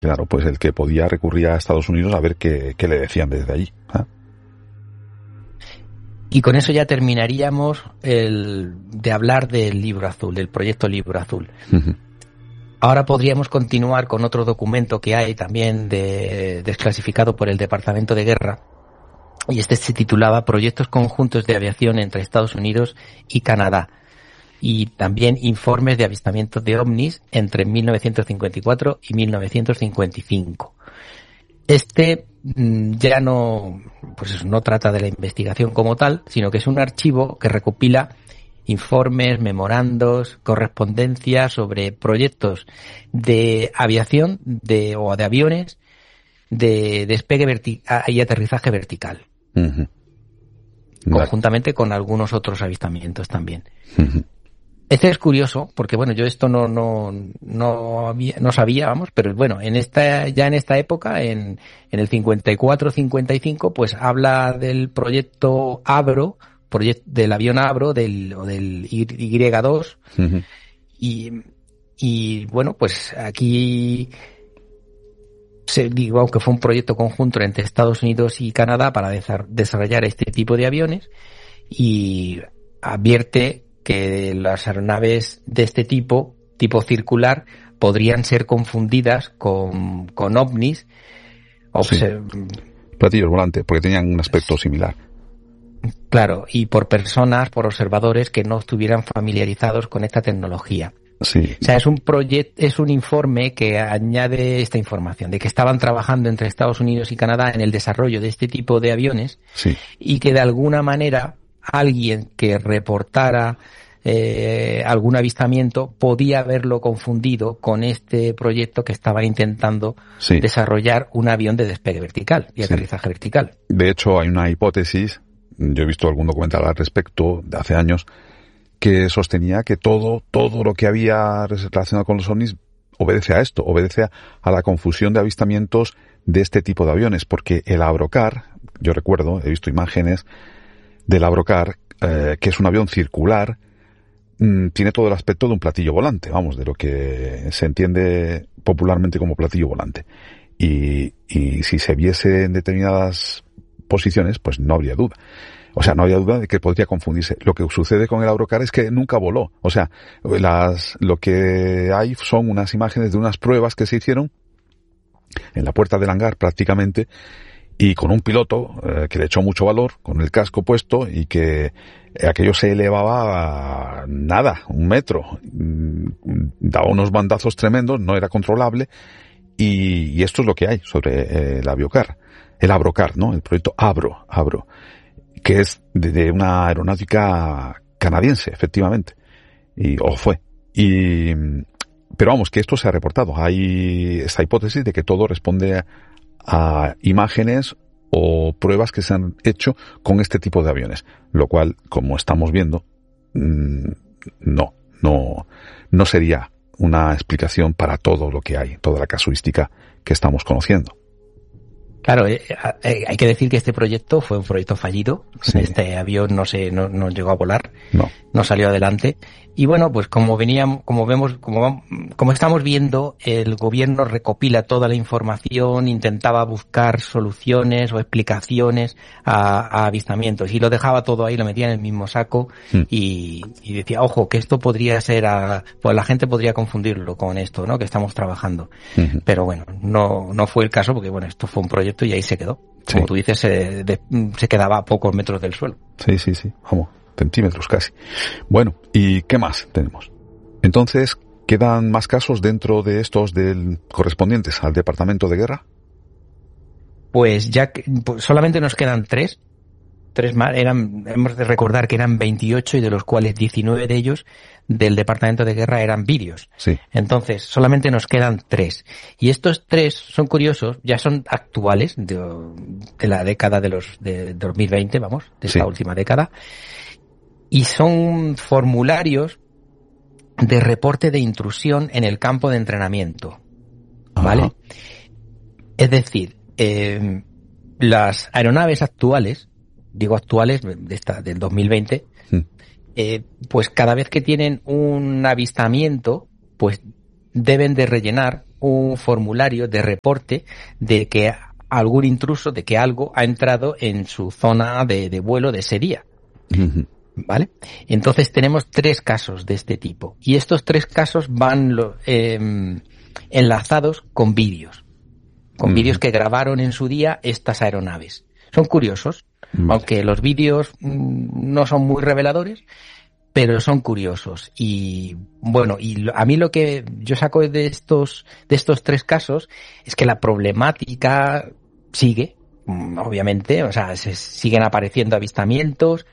Claro, pues el que podía recurría a Estados Unidos a ver qué le decían desde allí. ¿Ah? Y con eso ya terminaríamos de hablar del Libro Azul, del proyecto Libro Azul. Uh-huh. Ahora podríamos continuar con otro documento que hay también desclasificado por el Departamento de Guerra, y este se titulaba Proyectos Conjuntos de Aviación entre Estados Unidos y Canadá, y también informes de avistamientos de ovnis entre 1954 y 1955. Este ya no trata de la investigación como tal, sino que es un archivo que recopila informes, memorandos, correspondencia sobre proyectos de aviación o de aviones de despegue y aterrizaje vertical. Uh-huh. Conjuntamente con algunos otros avistamientos también. Uh-huh. Este es curioso porque, bueno, yo esto no sabía, vamos, pero bueno, en esta época, en el 54-55, pues habla del proyecto Avro, del avión Avro, del Y-2, uh-huh. y bueno, pues aquí digo que fue un proyecto conjunto entre Estados Unidos y Canadá para desarrollar este tipo de aviones, y advierte que las aeronaves de este tipo circular, podrían ser confundidas con ovnis. Sí. Platillos volantes, porque tenían un aspecto similar. Claro, y por observadores que no estuvieran familiarizados con esta tecnología. Sí. O sea, es un informe que añade esta información de que estaban trabajando entre Estados Unidos y Canadá en el desarrollo de este tipo de aviones, sí, y que de alguna manera alguien que reportara algún avistamiento podía haberlo confundido con este proyecto que estaba intentando desarrollar un avión de despegue vertical y aterrizaje vertical. De hecho, hay una hipótesis, yo he visto algún documental al respecto de hace años, que sostenía que todo lo que había relacionado con los ovnis obedece a esto, obedece a la confusión de avistamientos de este tipo de aviones, porque el Avrocar, yo recuerdo, he visto imágenes del Avrocar, que es un avión circular, tiene todo el aspecto de un platillo volante, vamos, de lo que se entiende popularmente como platillo volante. Y si se viese en determinadas posiciones, pues no habría duda. O sea, no había duda de que podría confundirse. Lo que sucede con el Avrocar es que nunca voló. O sea, lo que hay son unas imágenes de unas pruebas que se hicieron en la puerta del hangar prácticamente, y con un piloto que le echó mucho valor, con el casco puesto, y que aquello se elevaba a nada, 1 metro. Daba unos bandazos tremendos, no era controlable, y esto es lo que hay sobre el Avrocar, ¿no? El proyecto Avro, que es de una aeronáutica canadiense, efectivamente, pero vamos, que esto se ha reportado. Hay esta hipótesis de que todo responde a imágenes o pruebas que se han hecho con este tipo de aviones, lo cual, como estamos viendo, no sería una explicación para todo lo que hay, toda la casuística que estamos conociendo. Claro, hay que decir que este proyecto fue un proyecto fallido. Sí. Este avión no llegó a volar, no salió adelante. Y bueno, pues como estamos viendo, el gobierno recopila toda la información, intentaba buscar soluciones o explicaciones a avistamientos, y lo dejaba todo ahí, lo metía en el mismo saco, y decía, ojo, que esto podría ser, pues la gente podría confundirlo con esto, ¿no?, que estamos trabajando. Uh-huh. Pero bueno, no fue el caso, porque bueno, esto fue un proyecto y ahí se quedó. Como tú dices, se quedaba a pocos metros del suelo. Sí, vamos, centímetros casi. Bueno, ¿y qué más tenemos? Entonces, ¿quedan más casos dentro de estos correspondientes al Departamento de Guerra? Pues solamente nos quedan 3 más. Hemos de recordar que eran 28, y de los cuales 19 de ellos del Departamento de Guerra eran vídeos. Sí. Entonces, solamente nos quedan 3. Y estos 3 son curiosos, ya son actuales, de la década de 2020, vamos, de esta última década. Y son formularios de reporte de intrusión en el campo de entrenamiento. ¿Vale? Ajá. Es decir, las aeronaves actuales, digo actuales, del 2020, pues cada vez que tienen un avistamiento, pues deben de rellenar un formulario de reporte de que algún intruso, de que algo ha entrado en su zona de vuelo de ese día. Ujú. ¿Vale? Entonces tenemos 3 casos de este tipo. Y estos 3 casos van enlazados con vídeos. Con vídeos que grabaron en su día estas aeronaves. Son curiosos, Vale. aunque los vídeos no son muy reveladores, pero son curiosos. Y bueno, a mí lo que yo saco de estos 3 casos es que la problemática sigue, obviamente, o sea, se siguen apareciendo avistamientos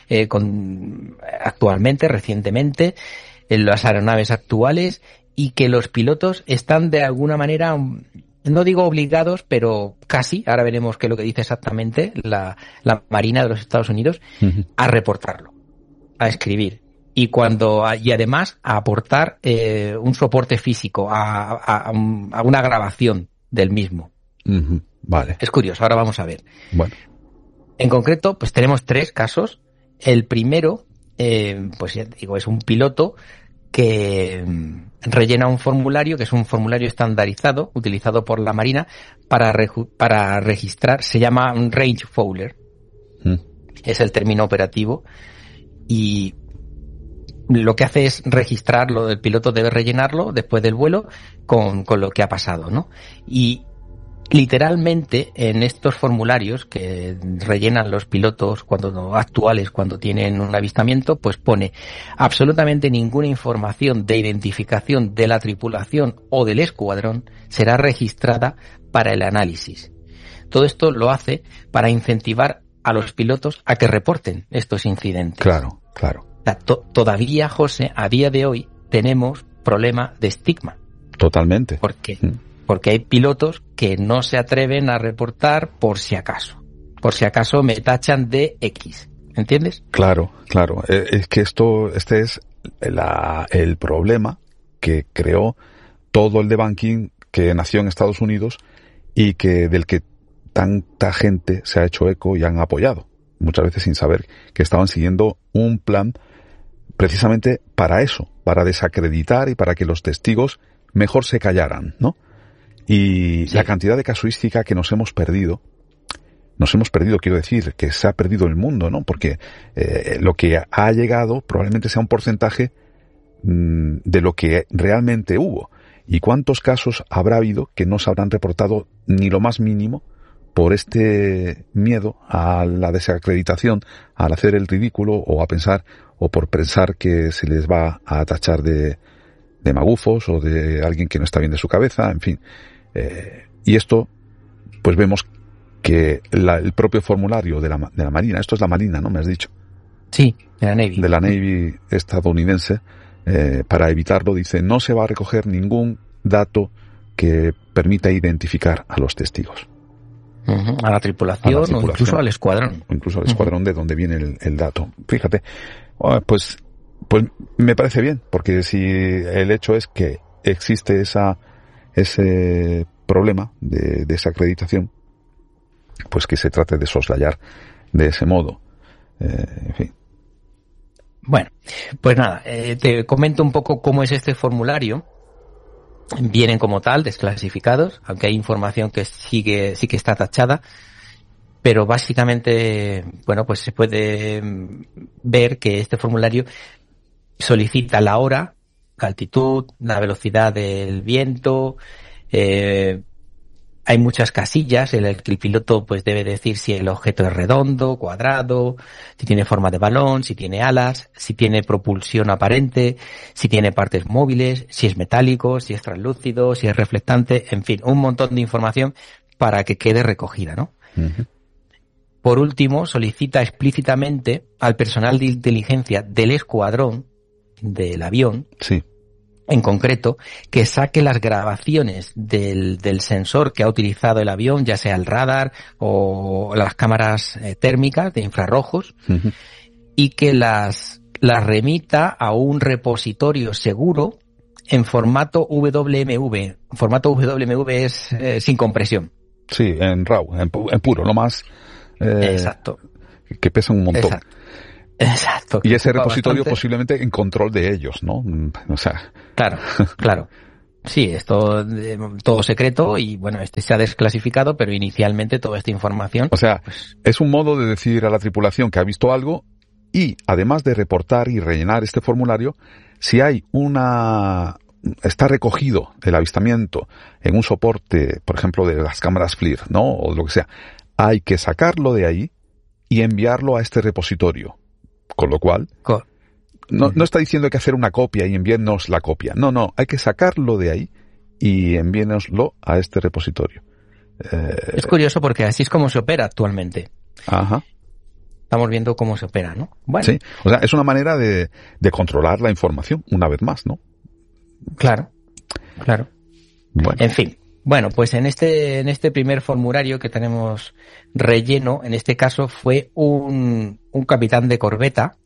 actualmente, recientemente, en las aeronaves actuales, y que los pilotos están de alguna manera, no digo obligados, pero casi, ahora veremos qué es lo que dice exactamente la Marina de los Estados Unidos, a reportarlo, a escribir. Y además a aportar un soporte físico, a una grabación del mismo. Ujú. Vale. Es curioso, ahora vamos a ver. Bueno. En concreto, pues tenemos 3 casos. El primero, pues ya digo, es un piloto que rellena un formulario, que es un formulario estandarizado, utilizado por la Marina, para registrar, se llama un range fouler. Es el término operativo. Y lo que hace es registrarlo, el piloto debe rellenarlo después del vuelo con lo que ha pasado, ¿no? Y literalmente en estos formularios que rellenan los pilotos actuales cuando tienen un avistamiento, pues pone absolutamente ninguna información de identificación de la tripulación o del escuadrón será registrada para el análisis. Todo esto lo hace para incentivar a los pilotos a que reporten estos incidentes. Claro, claro. Todavía, José, a día de hoy tenemos problema de estigma. Totalmente. ¿Por qué? Porque hay pilotos que no se atreven a reportar por si acaso. Por si acaso me tachan de X. ¿Entiendes? Claro, claro. Es que este es el problema que creó todo el debunking que nació en Estados Unidos y del que tanta gente se ha hecho eco y han apoyado. Muchas veces sin saber que estaban siguiendo un plan precisamente para eso, para desacreditar y para que los testigos mejor se callaran, ¿no? Y sí. La cantidad de casuística que nos hemos perdido, quiero decir, que se ha perdido el mundo, ¿no? Porque lo que ha llegado probablemente sea un porcentaje de lo que realmente hubo. ¿Y cuántos casos habrá habido que no se habrán reportado ni lo más mínimo por este miedo a la desacreditación, al hacer el ridículo o por pensar que se les va a tachar de magufos o de alguien que no está bien de su cabeza, en fin. Y esto, pues vemos que el propio formulario de la Marina, esto es la Marina, ¿no? Me has dicho. Sí, de la Navy. De la Navy estadounidense, para evitarlo, dice, no se va a recoger ningún dato que permita identificar a los testigos. A la tripulación o incluso al escuadrón. O incluso al escuadrón de donde viene el dato. Fíjate, pues me parece bien, porque si el hecho es que existe ese problema de desacreditación, pues que se trate de soslayar de ese modo. En fin. Bueno, pues nada, te comento un poco cómo es este formulario. Vienen como tal, desclasificados, aunque hay información que sí que está tachada, pero básicamente, bueno, pues se puede ver que este formulario solicita la hora, la altitud, la velocidad del viento, hay muchas casillas en las que el piloto pues debe decir si el objeto es redondo, cuadrado, si tiene forma de balón, si tiene alas, si tiene propulsión aparente, si tiene partes móviles, si es metálico, si es translúcido, si es reflectante, en fin, un montón de información para que quede recogida, ¿no? Uh-huh. Por último, solicita explícitamente al personal de inteligencia del escuadrón del avión, sí, en concreto, que saque las grabaciones del sensor que ha utilizado el avión, ya sea el radar o las cámaras térmicas de infrarrojos, uh-huh, y que las remita a un repositorio seguro en formato WMV. Formato WMV es sin compresión. Sí, en RAW, en puro, lo más... Exacto. Que pesa un montón. Exacto. Y ese repositorio bastante, posiblemente en control de ellos, ¿no? O sea. Claro. Sí, esto todo secreto y bueno, se ha desclasificado, pero inicialmente toda esta información... O sea, es un modo de decir a la tripulación que ha visto algo y además de reportar y rellenar este formulario, si hay está recogido el avistamiento en un soporte, por ejemplo, de las cámaras FLIR, ¿no? O lo que sea, hay que sacarlo de ahí y enviarlo a este repositorio. Con lo cual... No está diciendo que hacer una copia y enviarnos la copia. No, hay que sacarlo de ahí y enviárnoslo a este repositorio. Es curioso porque así es como se opera actualmente. Ajá. Estamos viendo cómo se opera, ¿no? Bueno. Sí, o sea, es una manera de controlar la información, una vez más, ¿no? Claro. Bueno. En fin. Bueno, pues en este primer formulario que tenemos relleno, en este caso fue un capitán de corbeta,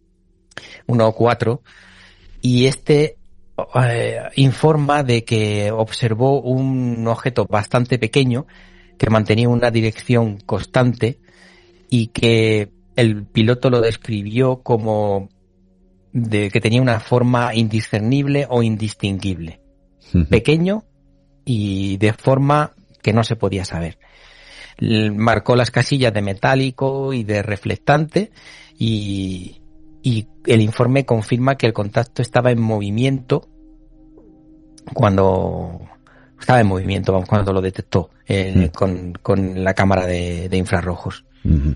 1-4, y informa de que observó un objeto bastante pequeño que mantenía una dirección constante y que el piloto lo describió como que tenía una forma indiscernible o indistinguible. Pequeño y de forma que no se podía saber. Marcó las casillas de metálico y de reflectante y el informe confirma que el contacto estaba en movimiento cuando lo detectó con la cámara de infrarrojos. Uh-huh.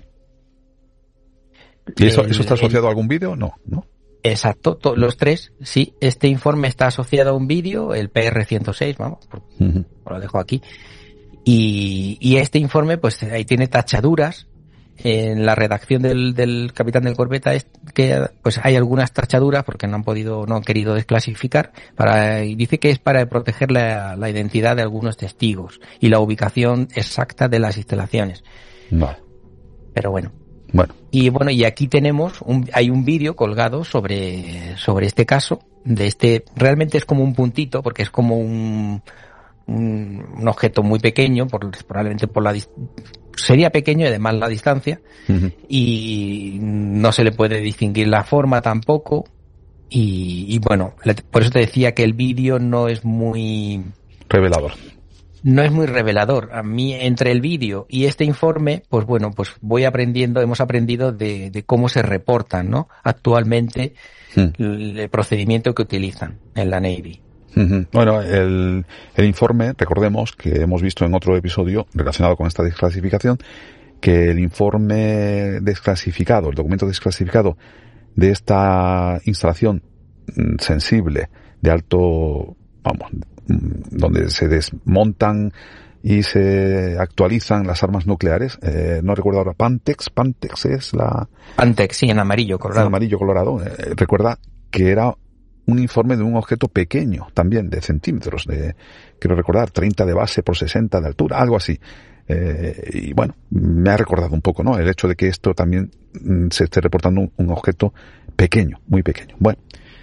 ¿Y eso está asociado a algún vídeo? No. Exacto, los tres, sí. Este informe está asociado a un vídeo, el PR-106, lo dejo aquí. Y este informe, pues ahí tiene tachaduras. En la redacción del capitán del corbeta es que pues hay algunas tachaduras porque no han querido desclasificar y dice que es para proteger la identidad de algunos testigos y la ubicación exacta de las instalaciones. Vale. Pero bueno. Y aquí tenemos hay un vídeo colgado sobre este caso realmente es como un puntito porque es como un objeto muy pequeño, probablemente sería pequeño y además la distancia, uh-huh. Y no se le puede distinguir la forma tampoco, y bueno, por eso te decía que el vídeo no es muy revelador. No es muy revelador. A mí, entre el vídeo y este informe, pues bueno, pues hemos aprendido de cómo se reportan, ¿no? Actualmente, el procedimiento que utilizan en la Navy. Bueno, el informe, recordemos que hemos visto en otro episodio relacionado con esta desclasificación, que el informe desclasificado, el documento desclasificado de esta instalación sensible de alto, donde se desmontan y se actualizan las armas nucleares, no recuerdo ahora, Pantex es la... Pantex, sí, en amarillo colorado. Recuerda que era un informe de un objeto pequeño, también de centímetros, quiero recordar, 30 de base por 60 de altura, algo así. Y bueno, me ha recordado un poco, ¿no? El hecho de que esto también se esté reportando un objeto pequeño, muy pequeño. Bueno.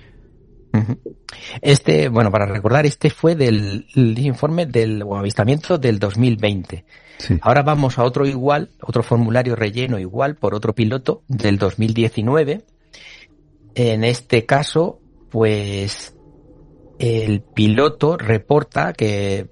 Para recordar, fue del informe o avistamiento del 2020. Sí. Ahora vamos a otro formulario relleno igual por otro piloto del 2019. En este caso, pues el piloto reporta que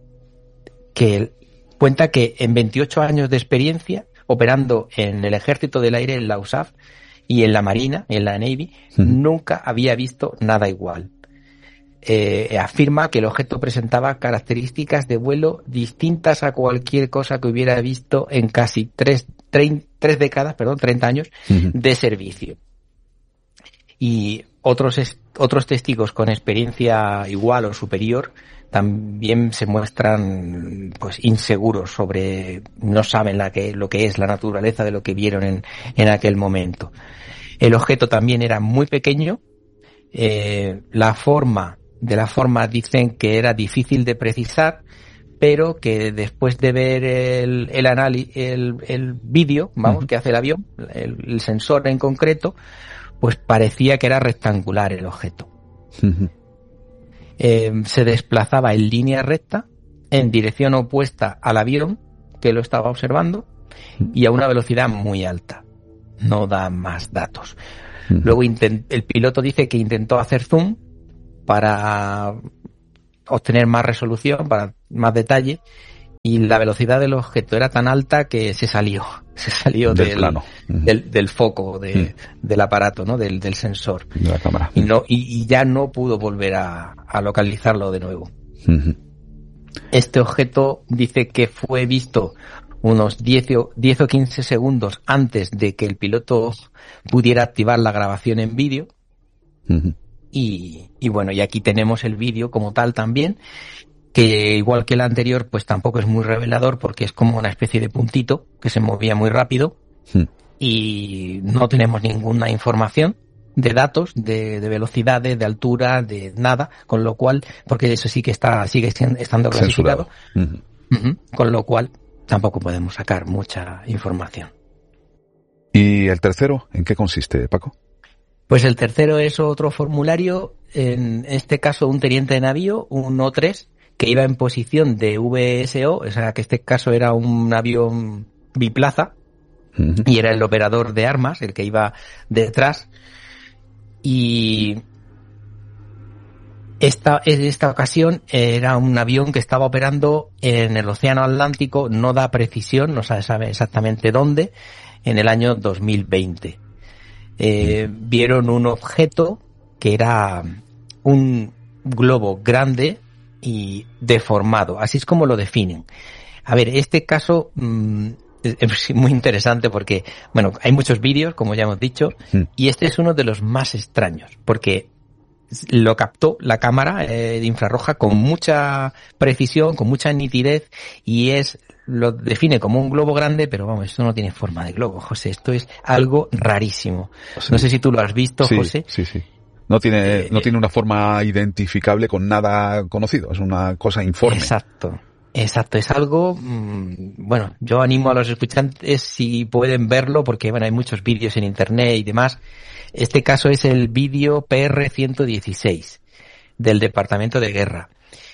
cuenta que en 28 años de experiencia operando en el Ejército del Aire, en la USAF y en la Marina, en la Navy, nunca había visto nada igual. Afirma que el objeto presentaba características de vuelo distintas a cualquier cosa que hubiera visto en casi 30 años de servicio. Y otros testigos con experiencia igual o superior también se muestran pues inseguros no saben lo que es la naturaleza de lo que vieron en aquel momento. El objeto también era muy pequeño, la forma dicen que era difícil de precisar, pero que después de ver el vídeo, que hace el avión, el sensor en concreto, pues parecía que era rectangular el objeto. Se desplazaba en línea recta, en dirección opuesta al avión que lo estaba observando y a una velocidad muy alta. No da más datos. Luego el piloto dice que intentó hacer zoom para obtener más resolución, para más detalle, y la velocidad del objeto era tan alta que se salió del plano, del foco del aparato, ¿no? Del sensor, de la cámara, y ya no pudo volver a localizarlo de nuevo. Este objeto dice que fue visto unos 10 o 15 segundos antes de que el piloto pudiera activar la grabación en vídeo. Y bueno, y aquí tenemos el vídeo como tal también, que igual que el anterior, pues tampoco es muy revelador porque es como una especie de puntito que se movía muy rápido y no tenemos ninguna información de datos, de velocidades, de altura, de nada, con lo cual, porque eso sí que sigue estando clasificado, con lo cual tampoco podemos sacar mucha información. ¿Y el tercero, en qué consiste, Paco? Pues el tercero es otro formulario, en este caso un teniente de navío, un O3, que iba en posición de VSO, o sea que este caso era un avión biplaza, y era el operador de armas, el que iba detrás, y en esta ocasión era un avión que estaba operando en el Océano Atlántico, no da precisión, no se sabe exactamente dónde, en el año 2020. Vieron un objeto que era un globo grande y deformado, así es como lo definen. A ver, este caso es muy interesante porque, bueno, hay muchos vídeos, como ya hemos dicho, y este es uno de los más extraños, porque lo captó la cámara de infrarroja con mucha precisión, con mucha nitidez, y lo define como un globo grande, pero vamos, esto no tiene forma de globo, José, esto es algo rarísimo. Sí. No sé si tú lo has visto, sí, José. Sí. No tiene una forma identificable con nada conocido, es una cosa informe. Exacto, es algo, bueno, yo animo a los escuchantes si pueden verlo, porque bueno, hay muchos vídeos en internet y demás. Este caso es el vídeo PR-116 del Departamento de Guerra.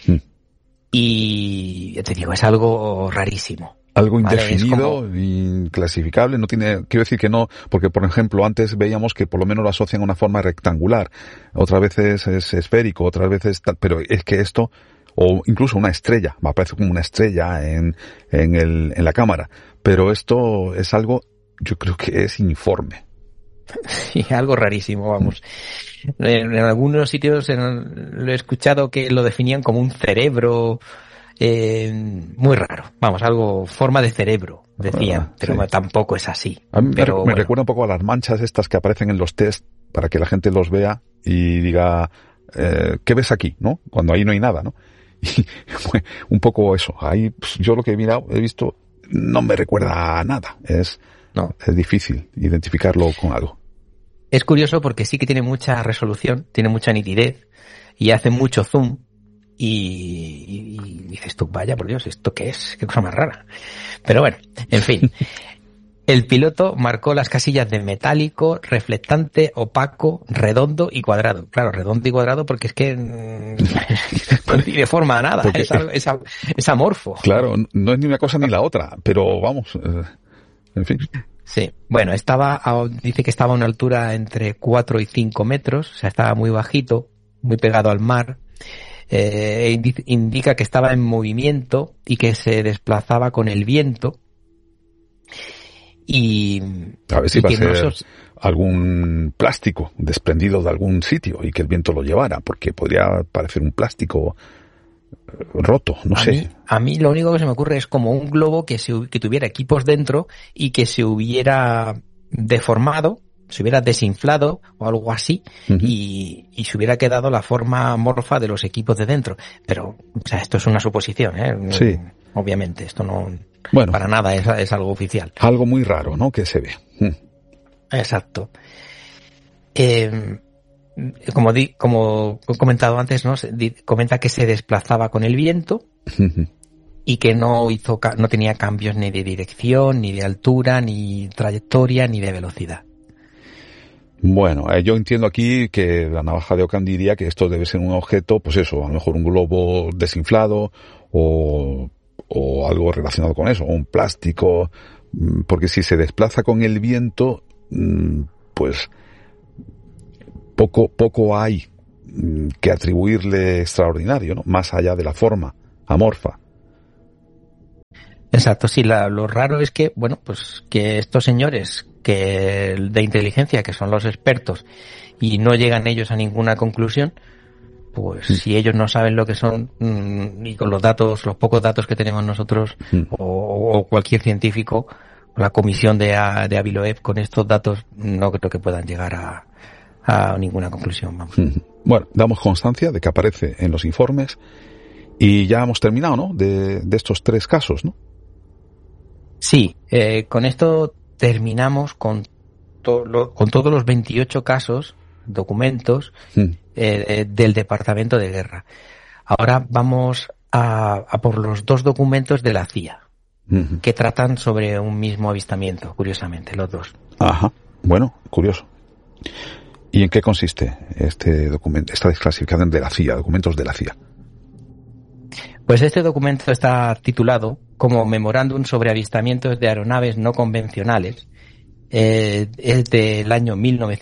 Y te digo, es algo rarísimo. Algo indefinido, inclasificable, no tiene, quiero decir que no, porque por ejemplo antes veíamos que por lo menos lo asocian a una forma rectangular, otras veces es esférico, otras veces pero es que esto, o incluso una estrella, me parece como una estrella en la cámara, pero esto es algo, yo creo que es informe. Sí, algo rarísimo, vamos. En algunos sitios lo he escuchado que lo definían como un cerebro, muy raro. Vamos, algo, forma de cerebro, decían, pero sí. Tampoco es así. A mí pero, me recuerda un poco a las manchas estas que aparecen en los test para que la gente los vea y diga, ¿qué ves aquí? ¿No? Cuando ahí no hay nada, ¿no? Y un poco eso. Ahí, pues, yo lo que he visto, no me recuerda a nada. Es difícil identificarlo con algo. Es curioso porque sí que tiene mucha resolución, tiene mucha nitidez y hace mucho zoom y dices tú, vaya por Dios, ¿esto qué es? Qué cosa más rara. Pero bueno, en fin. El piloto marcó las casillas de metálico, reflectante, opaco, redondo y cuadrado. Claro, redondo y cuadrado porque es que no tiene forma a nada, es amorfo. Claro, no es ni una cosa ni la otra, pero vamos, en fin. Sí, bueno, dice que estaba a una altura entre 4 y 5 metros, o sea, estaba muy bajito, muy pegado al mar. Indica que estaba en movimiento y que se desplazaba con el viento. Y a ver si va a ser algún plástico desprendido de algún sitio y que el viento lo llevara, porque podría parecer un plástico roto, no sé. A mí lo único que se me ocurre es como un globo que tuviera equipos dentro y que se hubiera deformado, se hubiera desinflado o algo así, y se hubiera quedado la forma amorfa de los equipos de dentro. Pero, o sea, esto es una suposición, ¿eh? Sí. Obviamente, esto no, bueno, para nada es algo oficial. Algo muy raro, ¿no? Que se ve. Exacto. Como he comentado antes, ¿no? Comenta que se desplazaba con el viento y que no tenía cambios ni de dirección, ni de altura, ni trayectoria, ni de velocidad. Bueno, yo entiendo aquí que la navaja de Ockham diría que esto debe ser un objeto, pues eso, a lo mejor un globo desinflado o algo relacionado con eso, o un plástico, porque si se desplaza con el viento, pues poco hay que atribuirle extraordinario, ¿no? Más allá de la forma amorfa. Exacto, sí, lo raro es que, bueno, pues que estos señores que de inteligencia, que son los expertos, y no llegan ellos a ninguna conclusión, pues si ellos no saben lo que son, y con los pocos datos que tenemos nosotros, o cualquier científico, la comisión de Aviloev, con estos datos no creo que puedan llegar a ninguna conclusión, vamos. Bueno, damos constancia de que aparece en los informes y ya hemos terminado, ¿no? De estos 3 casos, ¿no? Sí, con esto terminamos con todos los 28 casos, documentos, del Departamento de Guerra. Ahora vamos a por los 2 documentos de la CIA, que tratan sobre un mismo avistamiento, curiosamente, los 2. Ajá, bueno, curioso. ¿Y en qué consiste este documento, esta desclasificación de la CIA, documentos de la CIA? Pues este documento está titulado como Memorándum sobre avistamientos de aeronaves no convencionales. Es del año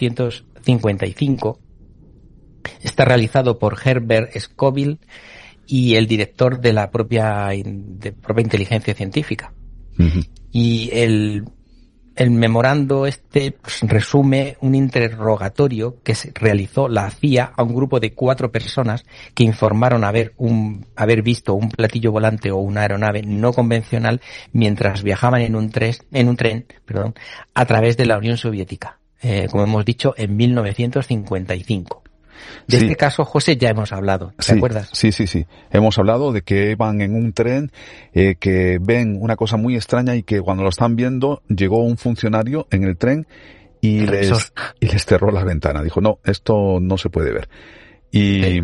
1955. Está realizado por Herbert Scoville y el director de la propia inteligencia científica. Y el memorando pues, resume un interrogatorio que se realizó la CIA a un grupo de 4 personas que informaron haber visto un platillo volante o una aeronave no convencional mientras viajaban en un tren, a través de la Unión Soviética, como hemos dicho, en 1955. De este caso, José, ya hemos hablado, ¿te acuerdas? Sí. Hemos hablado de que iban en un tren, que ven una cosa muy extraña y que cuando lo están viendo llegó un funcionario en el tren y les cerró la ventana. Dijo, no, esto no se puede ver. Y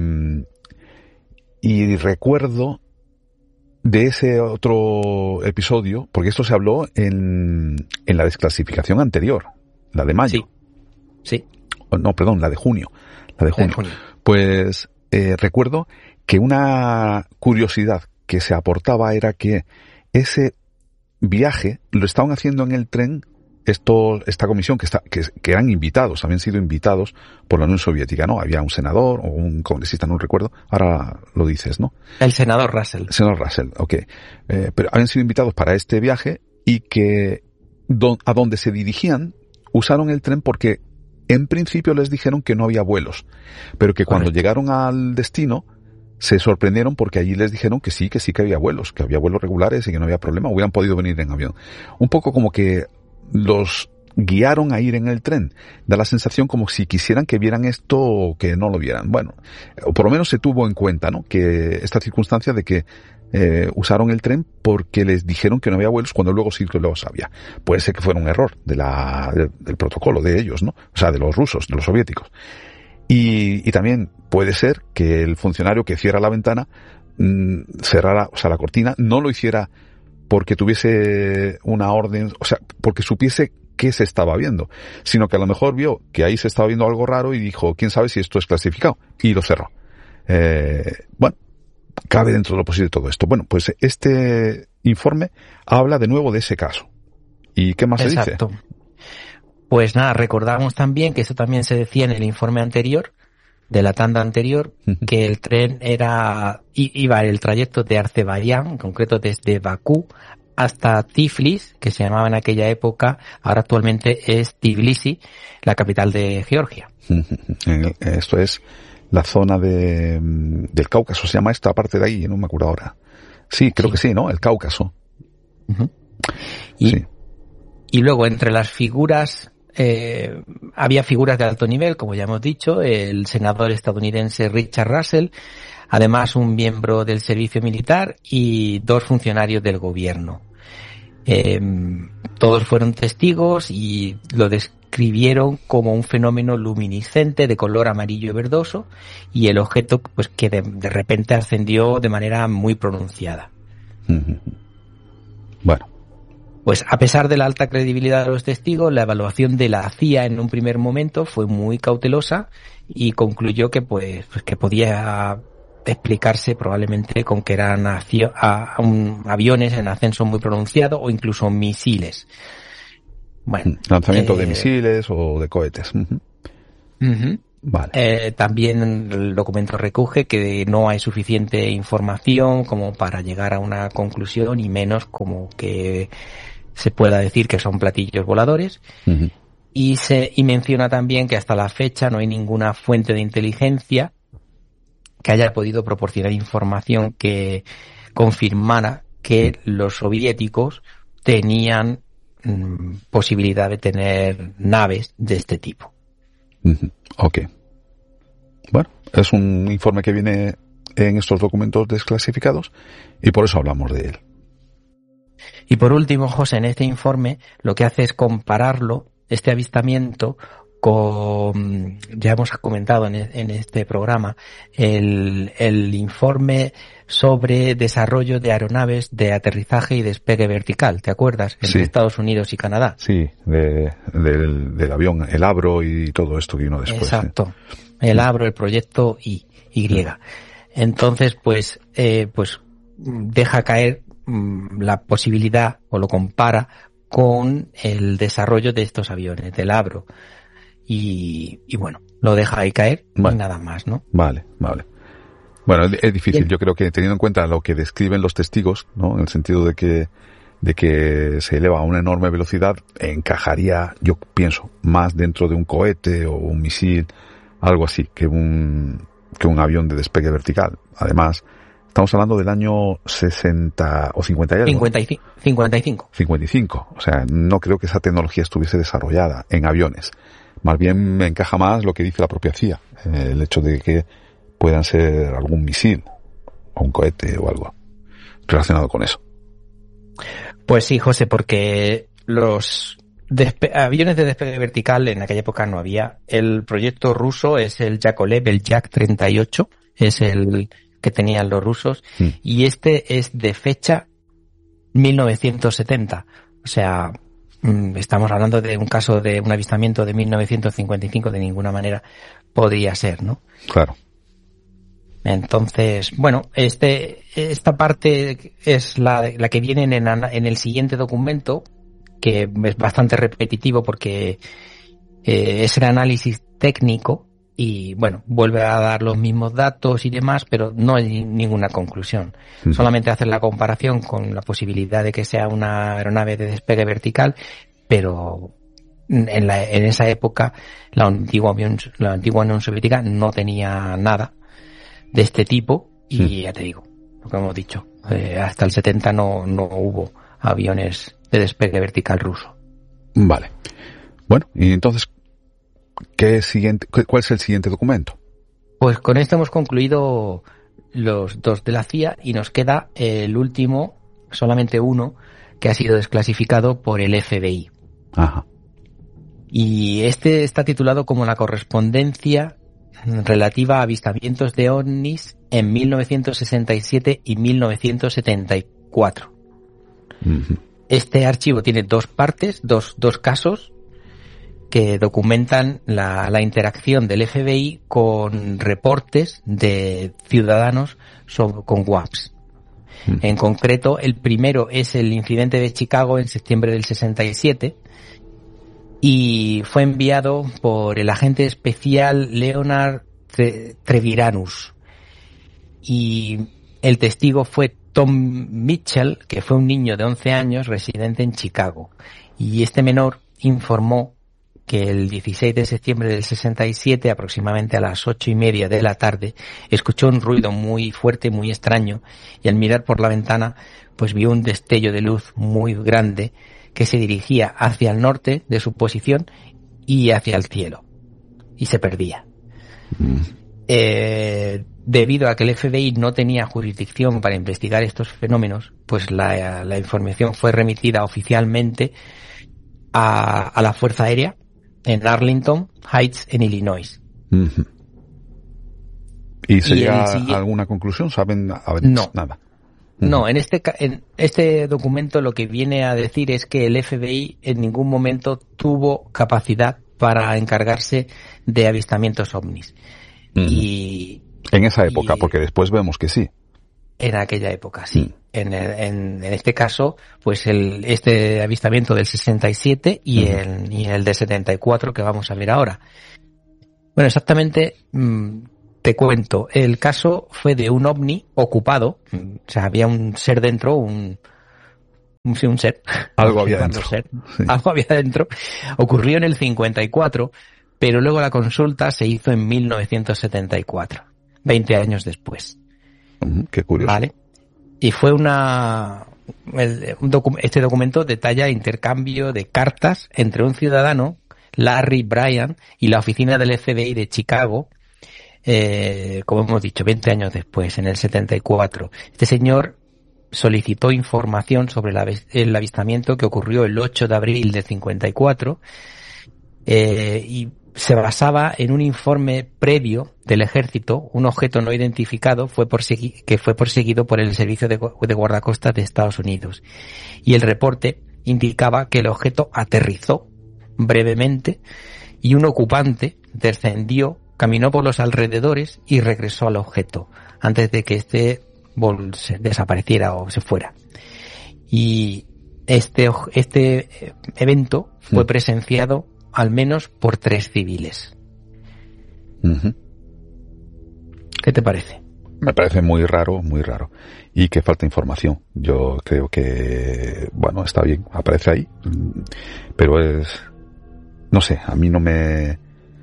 recuerdo de ese otro episodio, porque esto se habló en la desclasificación anterior, la de mayo. Sí. No, perdón, la de junio. Pues recuerdo que una curiosidad que se aportaba era que ese viaje lo estaban haciendo en el tren esta comisión que eran invitados, habían sido invitados por la Unión Soviética, ¿no? Había un senador o un congresista, no recuerdo, ahora lo dices, ¿no? El senador Russell. Senador Russell, ok. Pero habían sido invitados para este viaje y que a donde se dirigían usaron el tren porque en principio les dijeron que no había vuelos, pero que cuando llegaron al destino se sorprendieron porque allí les dijeron que sí que había vuelos regulares y que no había problema, hubieran podido venir en avión. Un poco como que los guiaron a ir en el tren. Da la sensación como si quisieran que vieran esto o que no lo vieran. Bueno, o por lo menos se tuvo en cuenta, ¿no? Que esta circunstancia de que usaron el tren porque les dijeron que no había vuelos cuando luego sí que los había. Puede ser que fuera un error del protocolo de ellos, ¿no? O sea, de los rusos, de los soviéticos. Y también puede ser que el funcionario que cierra la ventana cerrara, o sea, la cortina, no lo hiciera porque tuviese una orden, o sea, porque supiese qué se estaba viendo, sino que a lo mejor vio que ahí se estaba viendo algo raro y dijo, quién sabe si esto es clasificado, y lo cerró. Bueno, cabe dentro de lo posible todo esto. Bueno, pues este informe habla de nuevo de ese caso. ¿Y qué más se dice? Pues nada, recordamos también que eso también se decía en el informe anterior, de la tanda anterior, que el tren iba el trayecto de Azerbaiyán, en concreto desde Bakú hasta Tiflis, que se llamaba en aquella época, ahora actualmente es Tbilisi, la capital de Georgia. Esto es la zona del Cáucaso, se llama esta parte de ahí, no me acuerdo ahora. Sí, creo que sí, ¿no? El Cáucaso. Y luego entre las figuras, había figuras de alto nivel, como ya hemos dicho, el senador estadounidense Richard Russell, además un miembro del servicio militar y 2 funcionarios del gobierno. Todos fueron testigos y lo describieron como un fenómeno luminiscente de color amarillo verdoso y el objeto pues que de repente ascendió de manera muy pronunciada. Bueno. Pues a pesar de la alta credibilidad de los testigos, la evaluación de la CIA en un primer momento fue muy cautelosa y concluyó que pues que podía explicarse probablemente con que eran aviones en ascenso muy pronunciado o incluso misiles. Bueno, lanzamiento de misiles o de cohetes. Vale. También el documento recoge que no hay suficiente información como para llegar a una conclusión y menos como que se pueda decir que son platillos voladores. Uh-huh. Y menciona también que hasta la fecha no hay ninguna fuente de inteligencia que haya podido proporcionar información que confirmara que los soviéticos tenían posibilidad de tener naves de este tipo. Ok. Bueno, es un informe que viene en estos documentos desclasificados y por eso hablamos de él. Y por último, José, en este informe lo que hace es compararlo, este avistamiento, con, ya hemos comentado en este programa, el informe sobre desarrollo de aeronaves de aterrizaje y despegue vertical, ¿te acuerdas? Entre Estados Unidos y Canadá. Sí, del avión, el Avro y todo esto que vino después. Exacto, el Avro, el proyecto Y. Entonces, pues deja caer la posibilidad, o lo compara con el desarrollo de estos aviones, del Avro. Y bueno, lo deja ahí caer y nada más, ¿no? Vale. Bueno, es difícil. Yo creo que teniendo en cuenta lo que describen los testigos, ¿no? En el sentido de que se eleva a una enorme velocidad, encajaría, yo pienso, más dentro de un cohete o un misil, algo así, que un avión de despegue vertical. Además, estamos hablando del año 60 o 50 y algo. 55. 55. O sea, no creo que esa tecnología estuviese desarrollada en aviones. Más bien me encaja más lo que dice la propia CIA, el hecho de que puedan ser algún misil o un cohete o algo relacionado con eso. Pues sí, José, porque los aviones de despegue vertical en aquella época no había. El proyecto ruso es el Yakolev, el Yak-38, es el que tenían los rusos, y este es de fecha 1970. O sea, estamos hablando de un caso de un avistamiento de 1955, de ninguna manera podría ser, ¿no? Claro. Entonces, bueno, esta parte es la que viene en el siguiente documento, que es bastante repetitivo porque es el análisis técnico y, bueno, vuelve a dar los mismos datos y demás, pero no hay ninguna conclusión. Solamente hacer la comparación con la posibilidad de que sea una aeronave de despegue vertical, pero en esa época la antigua Unión Soviética no tenía nada de este tipo y ya te digo, lo que hemos dicho, hasta el 70 no hubo aviones de despegue vertical ruso. Vale. Bueno, y entonces, ¿cuál es el siguiente documento? Pues con esto hemos concluido los dos de la CIA y nos queda el último, solamente uno, que ha sido desclasificado por el FBI. Ajá. Y este está titulado como la correspondencia relativa a avistamientos de ovnis en 1967 y 1974. Uh-huh. Este archivo tiene dos partes, dos casos que documentan la interacción del FBI con reportes de ciudadanos con WAPs. Uh-huh. En concreto, el primero es el incidente de Chicago en septiembre del 67 y fue enviado por el agente especial Leonard Treviranus. Y el testigo fue Tom Mitchell, que fue un niño de 11 años residente en Chicago. Y este menor informó que el 16 de septiembre del 67, aproximadamente a las 8:30 de la tarde, escuchó un ruido muy fuerte, muy extraño, y al mirar por la ventana, pues vio un destello de luz muy grande que se dirigía hacia el norte de su posición y hacia el cielo, y se perdía. Debido a que el FBI no tenía jurisdicción para investigar estos fenómenos, pues la información fue remitida oficialmente a la Fuerza Aérea en Arlington Heights, en Illinois. Uh-huh. ¿Y se llega a alguna conclusión? ¿Saben? No. Nada. No, en este documento lo que viene a decir es que el FBI en ningún momento tuvo capacidad para encargarse de avistamientos ovnis. Uh-huh. Y en esa época, porque después vemos que sí. En aquella época, sí. En este caso, pues este avistamiento del 67 y el del 74 que vamos a ver ahora. Bueno, exactamente, te cuento. El caso fue de un ovni ocupado, o sea, había un ser dentro, un ser. Algo había dentro. Ser. Sí. Algo había dentro. Ocurrió en el 54, pero luego la consulta se hizo en 1974, 20 años después. Qué curioso. Vale. Y fue este documento detalla intercambio de cartas entre un ciudadano, Larry Bryan, y la oficina del FBI de Chicago, como hemos dicho, 20 años después, en el 74. Este señor solicitó información sobre el avistamiento que ocurrió el 8 de abril del 54, y se basaba en un informe previo del ejército. Un objeto no identificado que fue perseguido por el Servicio de Guardacostas de Estados Unidos. Y el reporte indicaba que el objeto aterrizó brevemente y un ocupante descendió, caminó por los alrededores y regresó al objeto antes de que este desapareciera o se fuera. Y este evento fue presenciado al menos por 3 civiles. Uh-huh. ¿Qué te parece? Me parece muy raro, y que falta información. Yo creo que, bueno, está bien, aparece ahí, pero no sé, a mí no me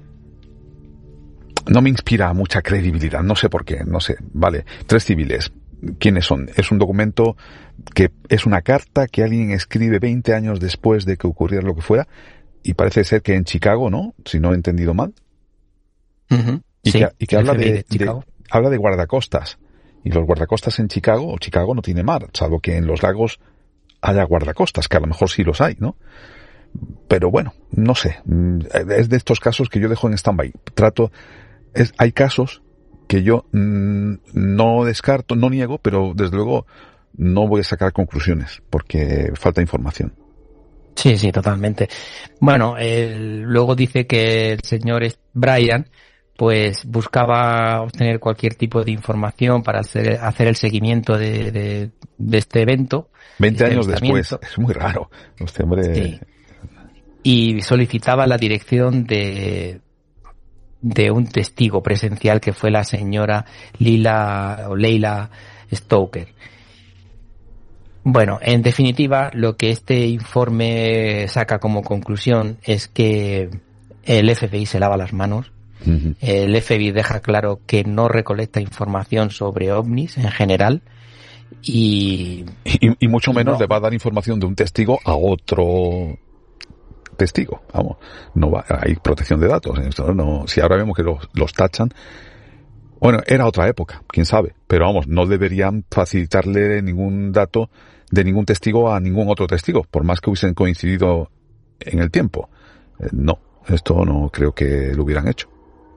inspira mucha credibilidad, no sé por qué, no sé. Vale, 3 civiles, ¿quiénes son? Es un documento que es una carta que alguien escribe 20 años después de que ocurriera lo que fuera, y parece ser que en Chicago, ¿no? Si no he entendido mal. Uh-huh. Y sí, que habla habla de guardacostas. Y los guardacostas en Chicago no tiene mar, salvo que en los lagos haya guardacostas, que a lo mejor sí los hay, ¿no? Pero bueno, no sé. Es de estos casos que yo dejo en stand-by. Hay casos que yo no descarto, no niego, pero desde luego no voy a sacar conclusiones, porque falta información. Sí, totalmente. Bueno, luego dice que el señor Bryan pues buscaba obtener cualquier tipo de información para hacer el seguimiento de este evento. 20 años después, es muy raro. Este hombre... Sí. Y solicitaba la dirección de un testigo presencial que fue la señora Leila Stoker. Bueno, en definitiva, lo que este informe saca como conclusión es que el FBI se lava las manos. Uh-huh. El FBI deja claro que no recolecta información sobre ovnis en general y mucho menos le va a dar información de un testigo a otro testigo. Vamos, no va, hay protección de datos. No, si ahora vemos que los tachan. Bueno, era otra época, quién sabe, pero vamos, no deberían facilitarle ningún dato de ningún testigo a ningún otro testigo, por más que hubiesen coincidido en el tiempo. No, esto no creo que lo hubieran hecho.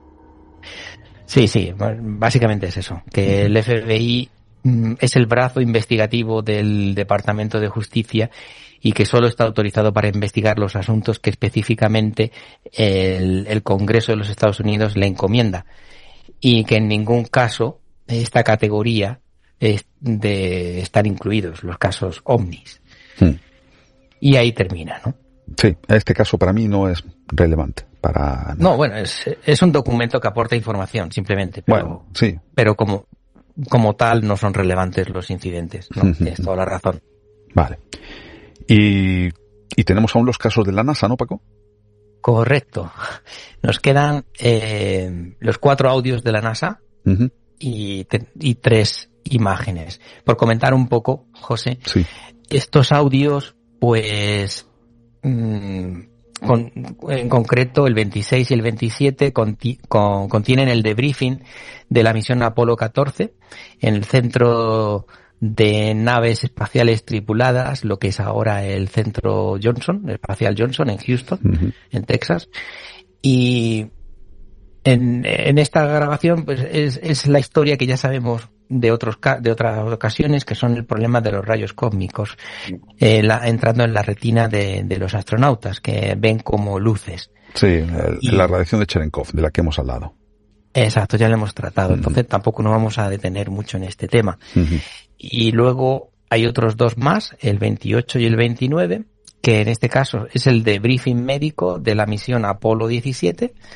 Sí, básicamente es eso, que el FBI es el brazo investigativo del Departamento de Justicia y que solo está autorizado para investigar los asuntos que específicamente el Congreso de los Estados Unidos le encomienda, y que en ningún caso esta categoría están incluidos los casos ovnis. Y ahí termina, ¿no? Sí, este caso para mí no es relevante para nada. No, bueno, es un documento que aporta información, simplemente. Pero, bueno, sí. Pero como tal no son relevantes los incidentes, ¿no? Tienes toda la razón. Vale. Y tenemos aún los casos de la NASA, ¿no, Paco? Correcto. Nos quedan los 4 audios de la NASA. Uh-huh. y 3 imágenes. Por comentar un poco, José, sí. Estos audios, pues, en concreto el 26 y el 27 contienen el debriefing de la misión Apolo 14 en el centro de naves espaciales tripuladas, lo que es ahora el centro espacial Johnson en Houston, uh-huh. en Texas. Y en esta grabación pues es la historia que ya sabemos de otras ocasiones, que son el problema de los rayos cósmicos entrando en la retina de los astronautas, que ven como luces. Sí, la radiación de Cherenkov, de la que hemos hablado. Exacto, ya lo hemos tratado, entonces tampoco nos vamos a detener mucho en este tema. Uh-huh. Y luego hay otros 2 más, el 28 y el 29, que en este caso es el debriefing médico de la misión Apolo 17,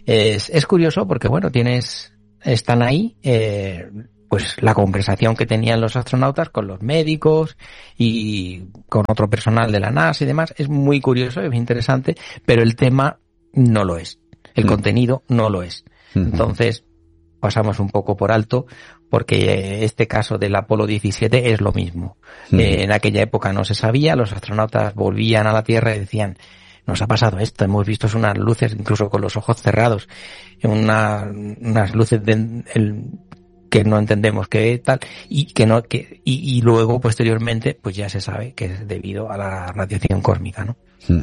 Es curioso porque, bueno, están ahí, pues la conversación que tenían los astronautas con los médicos y con otro personal de la NASA y demás. Es muy curioso, es interesante, pero el tema no lo es. El contenido no lo es. Entonces, pasamos un poco por alto porque este caso del Apolo 17 es lo mismo. En aquella época no se sabía, los astronautas volvían a la Tierra y decían, nos ha pasado esto, hemos visto unas luces, incluso con los ojos cerrados, unas luces que no entendemos qué tal, y luego posteriormente pues ya se sabe que es debido a la radiación cósmica, ¿no?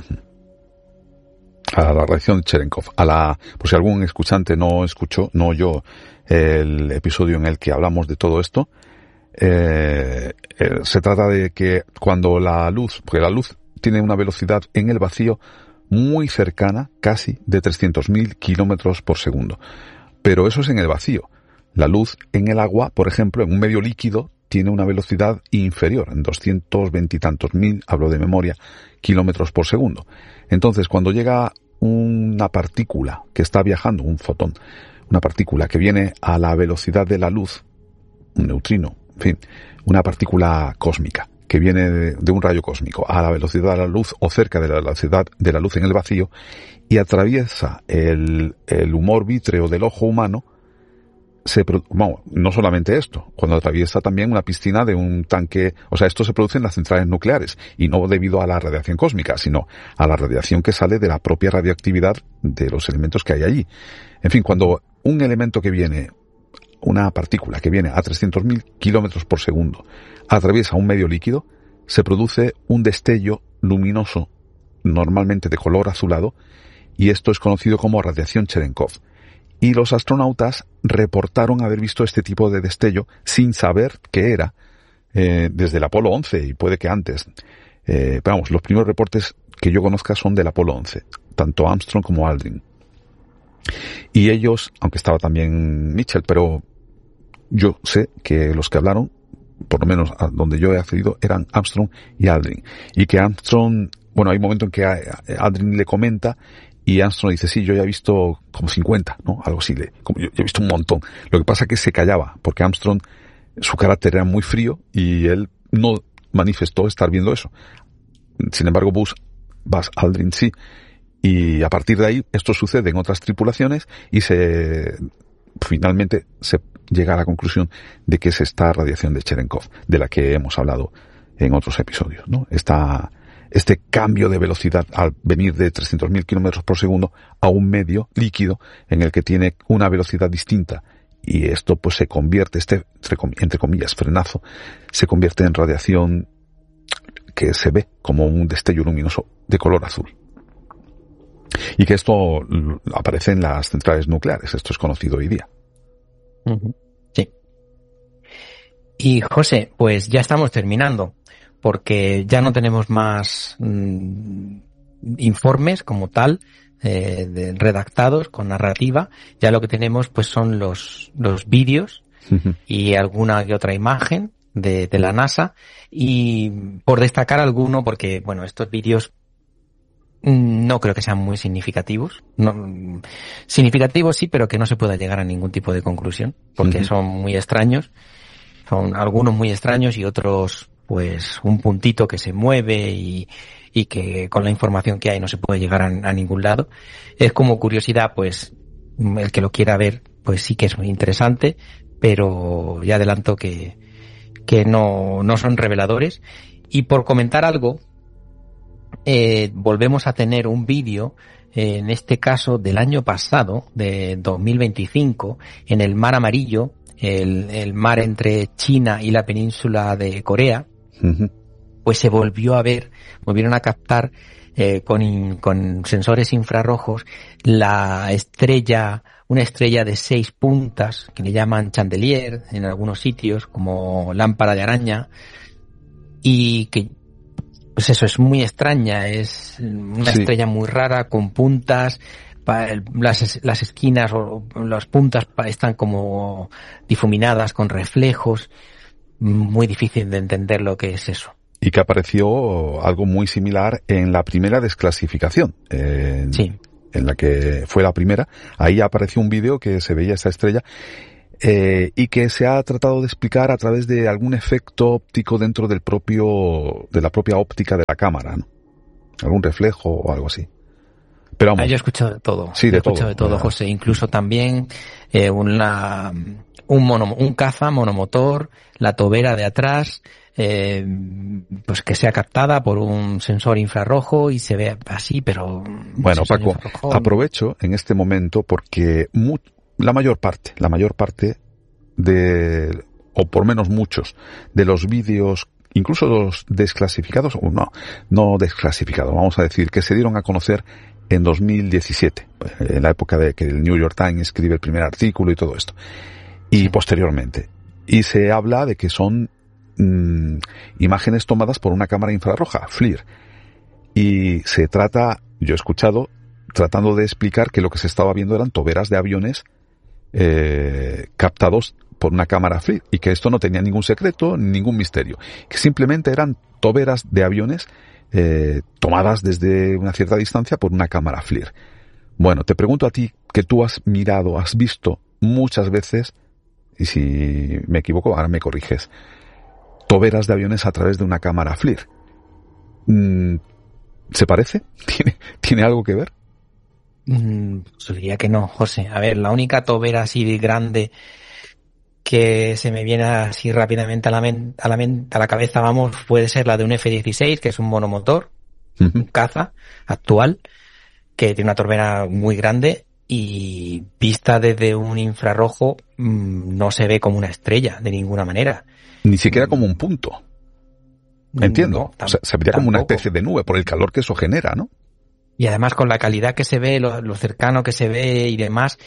A la radiación de Cherenkov, por si algún escuchante no oyó el episodio en el que hablamos de todo esto, se trata de que cuando porque la luz tiene una velocidad en el vacío muy cercana, casi de 300.000 kilómetros por segundo. Pero eso es en el vacío. La luz en el agua, por ejemplo, en un medio líquido, tiene una velocidad inferior, en 220 y tantos mil, hablo de memoria, kilómetros por segundo. Entonces, cuando llega una partícula que está viajando, un fotón, una partícula que viene a la velocidad de la luz, un neutrino, en fin, una partícula cósmica, que viene de un rayo cósmico a la velocidad de la luz o cerca de la velocidad de la luz en el vacío y atraviesa el humor vítreo del ojo humano, no solamente esto, cuando atraviesa también una piscina de un tanque, o sea, esto se produce en las centrales nucleares y no debido a la radiación cósmica, sino a la radiación que sale de la propia radioactividad de los elementos que hay allí. En fin, cuando un elemento una partícula que viene a 300.000 kilómetros por segundo atraviesa un medio líquido, se produce un destello luminoso, normalmente de color azulado, y esto es conocido como radiación Cherenkov. Y los astronautas reportaron haber visto este tipo de destello sin saber qué era, desde el Apolo 11 y puede que antes. Pero los primeros reportes que yo conozca son del Apolo 11, tanto Armstrong como Aldrin. Y ellos, aunque estaba también Mitchell, pero yo sé que los que hablaron, por lo menos a donde yo he accedido, eran Armstrong y Aldrin. Y que Armstrong, hay un momento en que Aldrin le comenta y Armstrong dice, sí, yo ya he visto como 50, ¿no? Algo así, yo he visto un montón. Lo que pasa es que se callaba, porque Armstrong, su carácter era muy frío y él no manifestó estar viendo eso. Sin embargo, Buzz Aldrin sí. Y a partir de ahí, esto sucede en otras tripulaciones y finalmente se llega a la conclusión de que es esta radiación de Cherenkov, de la que hemos hablado en otros episodios, ¿no? Este cambio de velocidad al venir de 300.000 kilómetros por segundo a un medio líquido en el que tiene una velocidad distinta y esto pues se convierte, entre comillas, frenazo, se convierte en radiación que se ve como un destello luminoso de color azul. Y que esto aparece en las centrales nucleares, esto es conocido hoy día. Sí. Y José, pues ya estamos terminando, porque ya no tenemos más informes como tal, redactados con narrativa. Ya lo que tenemos pues son los vídeos y alguna que otra imagen de la NASA, y por destacar alguno, porque estos vídeos no creo que sean muy significativos. Significativos sí, pero que no se pueda llegar a ningún tipo de conclusión, porque son muy extraños. Son algunos muy extraños y otros, pues, un puntito que se mueve y que con la información que hay no se puede llegar a ningún lado. Es como curiosidad, pues, el que lo quiera ver, pues sí que es muy interesante, pero ya adelanto que no son reveladores. Y por comentar algo, volvemos a tener un vídeo, en este caso del año pasado, de 2025, en el Mar Amarillo, el mar entre China y la península de Corea, pues se volvieron a captar con sensores infrarrojos una estrella de 6 puntas, que le llaman chandelier en algunos sitios, como lámpara de araña, y que pues eso es muy extraña, es una estrella muy rara con puntas, las esquinas o las puntas están como difuminadas con reflejos, muy difícil de entender lo que es eso. Y que apareció algo muy similar en la primera desclasificación, en en la que fue la primera, ahí apareció un vídeo que se veía esa estrella, y que se ha tratado de explicar a través de algún efecto óptico dentro de la propia óptica de la cámara, ¿no? Algún reflejo o algo así. Pero vamos. Yo he escuchado de todo. Sí, de todo. He escuchado de todo, José. Incluso también un caza monomotor, la tobera de atrás, pues que sea captada por un sensor infrarrojo y se ve así, pero... Bueno, Paco, aprovecho en este momento porque la mayor parte o por menos muchos, de los vídeos, incluso los desclasificados, o no desclasificados, vamos a decir, que se dieron a conocer en 2017, en la época de que el New York Times escribe el primer artículo y todo esto, y posteriormente. Y se habla de que son imágenes tomadas por una cámara infrarroja, FLIR. Y se trata, yo he escuchado, tratando de explicar que lo que se estaba viendo eran toberas de aviones captados por una cámara FLIR, y que esto no tenía ningún secreto, ningún misterio, que simplemente eran toberas de aviones tomadas desde una cierta distancia por una cámara FLIR. Bueno, te pregunto a ti, que tú has visto muchas veces, y si me equivoco, ahora me corriges, toberas de aviones a través de una cámara FLIR. ¿Se parece? ¿Tiene algo que ver? Yo diría que no, José. A ver, la única tobera así grande que se me viene así rápidamente a la cabeza, vamos, puede ser la de un F-16, que es un monomotor, un caza actual, que tiene una tobera muy grande y vista desde un infrarrojo no se ve como una estrella de ninguna manera. Ni siquiera como un punto. Entiendo. No, o sea, se vería como una especie de nube por el calor que eso genera, ¿no? Y además con la calidad que se ve, lo cercano que se ve y demás,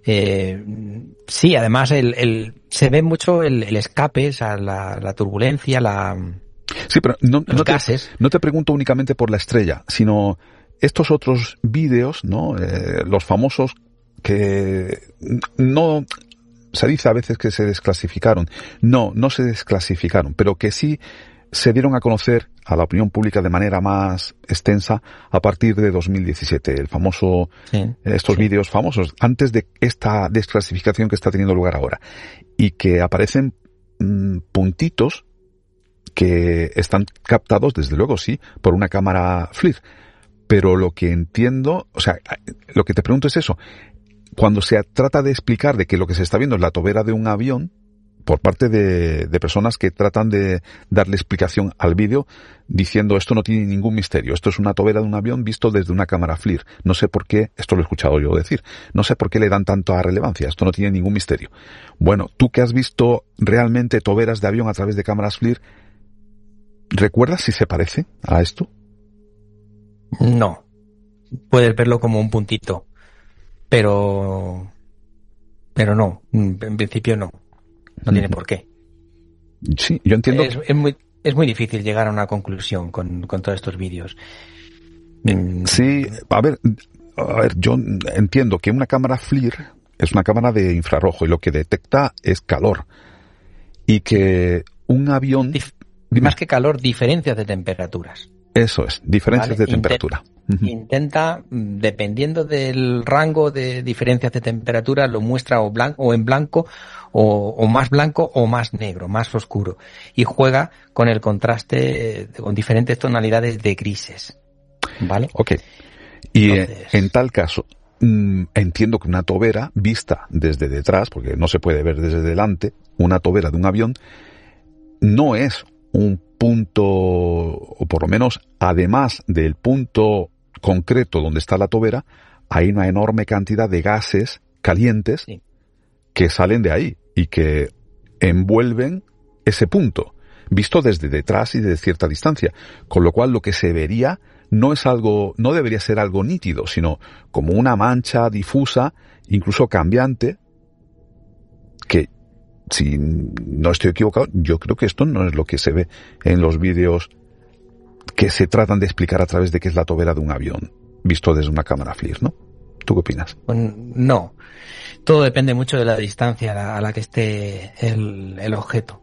sí, además se ve mucho el escape, o sea, la turbulencia, sí, pero los gases. No te pregunto únicamente por la estrella, sino estos otros vídeos, ¿no? Los famosos que no se dice a veces que se desclasificaron. No se desclasificaron, pero que sí se dieron a conocer a la opinión pública de manera más extensa a partir de 2017, el famoso, estos vídeos famosos, antes de esta desclasificación que está teniendo lugar ahora, y que aparecen puntitos que están captados, desde luego sí, por una cámara FLIR. Pero lo que entiendo, o sea, lo que te pregunto es eso, cuando se trata de explicar de que lo que se está viendo es la tobera de un avión, por parte de personas que tratan de darle explicación al vídeo diciendo esto no tiene ningún misterio, esto es una tobera de un avión visto desde una cámara FLIR. No sé por qué, esto lo he escuchado yo decir, no sé por qué le dan tanta relevancia, esto no tiene ningún misterio. Bueno, tú que has visto realmente toberas de avión a través de cámaras FLIR, ¿recuerdas si se parece a esto? No, puedes verlo como un puntito, pero no, en principio no. No tiene por qué. Sí, yo entiendo. Es muy difícil llegar a una conclusión con todos estos vídeos. Sí, a ver, yo entiendo que una cámara FLIR es una cámara de infrarrojo y lo que detecta es calor. Y que un avión... Más que calor, diferencias de temperaturas. Eso es, diferencias de temperatura. Intenta, dependiendo del rango de diferencias de temperatura, lo muestra o en blanco, o más blanco o más negro, más oscuro. Y juega con el contraste, con diferentes tonalidades de grises. ¿Vale? Ok. Y entonces, en tal caso, entiendo que una tobera vista desde detrás, porque no se puede ver desde delante, una tobera de un avión, no es un punto, o por lo menos, además del punto concreto donde está la tobera, hay una enorme cantidad de gases calientes que salen de ahí y que envuelven ese punto, visto desde detrás y de cierta distancia, con lo cual lo que se vería no debería ser algo nítido, sino como una mancha difusa, incluso cambiante, que, si no estoy equivocado, yo creo que esto no es lo que se ve en los vídeos que se tratan de explicar a través de qué es la tobera de un avión, visto desde una cámara FLIR, ¿no? ¿Tú qué opinas? Pues no. Todo depende mucho de la distancia a la que esté el objeto.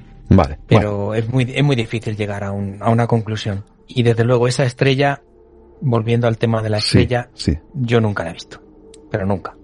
Vale. Pero bueno, es muy difícil llegar a una conclusión. Y desde luego esa estrella volviendo al tema de la estrella, sí. Yo nunca la he visto, pero nunca.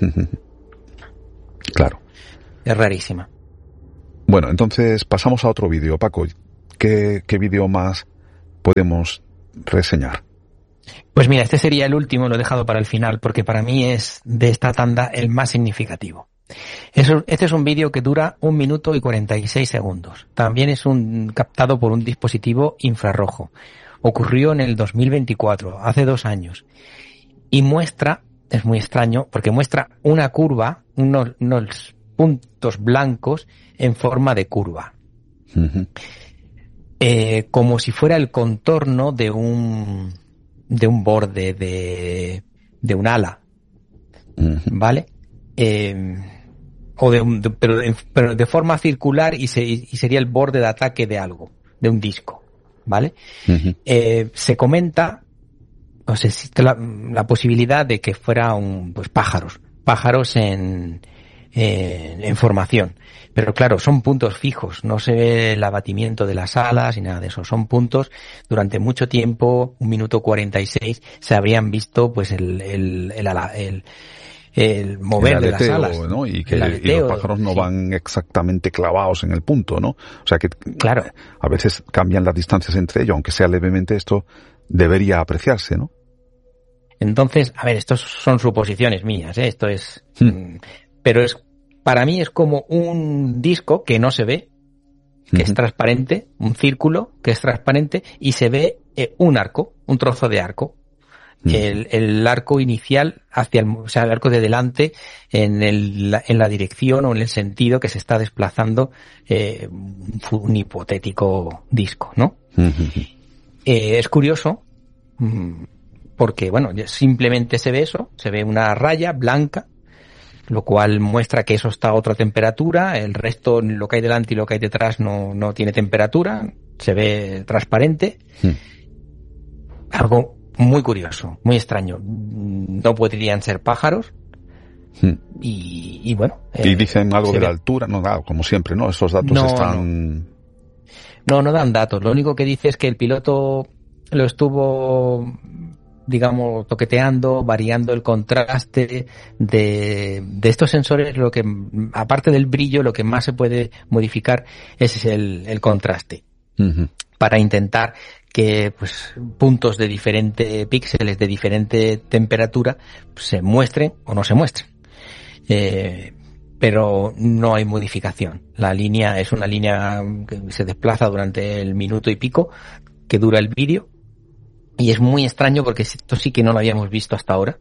Claro. Es rarísima. Bueno, entonces pasamos a otro vídeo. Paco, ¿qué vídeo más podemos reseñar? Pues mira, este sería el último, lo he dejado para el final, porque para mí es de esta tanda el más significativo. Este es un vídeo que dura 1 minuto y 46 segundos. También es captado por un dispositivo infrarrojo. Ocurrió en el 2024, hace 2 años. Y muestra, es muy extraño, porque muestra una curva, unos puntos blancos en forma de curva. Uh-huh. Como si fuera el contorno de un borde de un ala. Uh-huh. ¿Vale? Pero de forma circular y sería el borde de ataque de algo, de un disco. ¿Vale? Uh-huh. Se comenta, o sea, existe la posibilidad de que fuera pájaros en formación. Pero claro, son puntos fijos, no se ve el abatimiento de las alas y nada de eso. Son puntos, durante mucho tiempo, 1 minuto 46, se habrían visto pues el mover de las alas, ¿no? Y los pájaros no van exactamente clavados en el punto, ¿no? O sea que claro, a veces cambian las distancias entre ellos, aunque sea levemente, esto debería apreciarse, ¿no? Entonces, a ver, estos son suposiciones mías, ¿eh? Esto es, pero para mí es como un disco que no se ve, que es transparente, un círculo que es transparente y se ve un trozo de arco. El arco inicial el arco de delante en la dirección o en el sentido que se está desplazando un hipotético disco, ¿no? Es curioso porque, bueno, simplemente se ve eso, se ve una raya blanca, lo cual muestra que eso está a otra temperatura, el resto, lo que hay delante y lo que hay detrás no tiene temperatura, se ve transparente. Algo muy curioso, muy extraño. No podrían ser pájaros. Y bueno. Y dicen algo de la altura, no, nada, como siempre, ¿no? Esos datos están... No dan datos. Lo único que dice es que el piloto lo estuvo, digamos, toqueteando, variando el contraste de estos sensores. Lo que, aparte del brillo, lo que más se puede modificar es el contraste. Para intentar que pues puntos de diferente píxeles de diferente temperatura pues, se muestren o no se muestren. Pero no hay modificación. La línea es una línea que se desplaza durante el minuto y pico que dura el vídeo y es muy extraño porque esto sí que no lo habíamos visto hasta ahora.